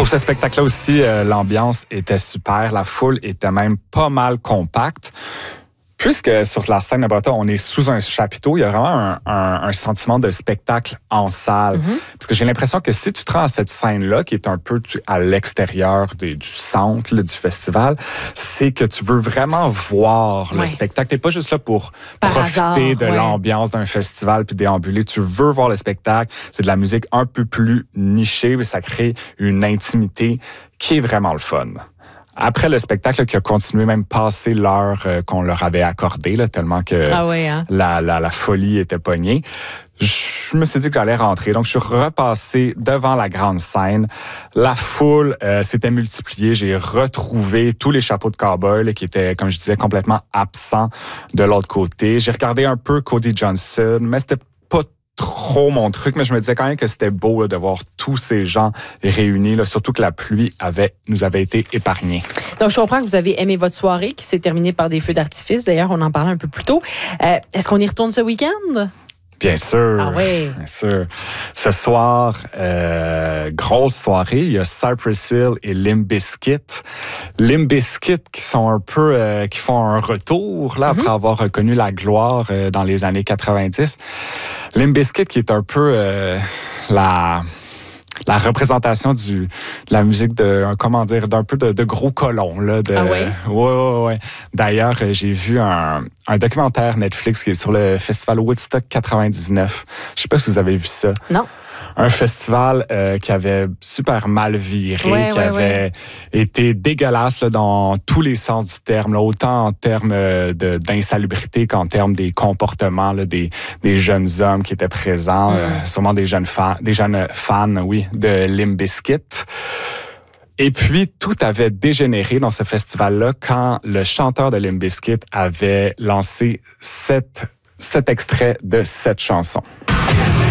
Pour ce spectacle-là aussi, l'ambiance était super. La foule était même pas mal compacte. Puisque sur la scène de Botha, on est sous un chapiteau, il y a vraiment un sentiment de spectacle en salle. Parce que j'ai l'impression que si tu te rends à cette scène-là, qui est un peu à l'extérieur du centre du festival, c'est que tu veux vraiment voir le spectacle. T'es pas juste là pour profiter de l'ambiance d'un festival puis déambuler. Tu veux voir le spectacle. C'est de la musique un peu plus nichée, mais ça crée une intimité qui est vraiment le fun. Après le spectacle qui a continué, même passé l'heure qu'on leur avait accordée, là, tellement que la folie était pognée, je me suis dit que j'allais rentrer. Donc, je suis repassé devant la grande scène. La foule s'était multipliée. J'ai retrouvé tous les chapeaux de cow-boy là, qui étaient, comme je disais, complètement absents de l'autre côté. J'ai regardé un peu Cody Johnson, mais c'était pas trop mon truc, mais je me disais quand même que c'était beau là, de voir tous ces gens réunis, là, surtout que la pluie nous avait été épargnée. Donc, je comprends que vous avez aimé votre soirée qui s'est terminée par des feux d'artifice. D'ailleurs, on en parlait un peu plus tôt. Est-ce qu'on y retourne ce week-end? Bien sûr. Ah oui. Bien sûr. Ce soir, grosse soirée, il y a Cypress Hill et Limp Bizkit. Limp Bizkit qui sont un peu, qui font un retour là après avoir reconnu la gloire dans les années 90. Limp Bizkit qui est un peu la représentation de la musique d'un peu de gros colons là. Ouais. D'ailleurs, j'ai vu un documentaire Netflix qui est sur le festival Woodstock 99. Je sais pas si vous avez vu ça. Non. Un festival qui avait super mal viré, qui avait été dégueulasse là, dans tous les sens du terme, là, autant en termes d'insalubrité qu'en termes des comportements là, des jeunes hommes qui étaient présents, sûrement des jeunes fans, de Limp Bizkit. Et puis, tout avait dégénéré dans ce festival-là quand le chanteur de Limp Bizkit avait lancé cet extrait de cette chanson.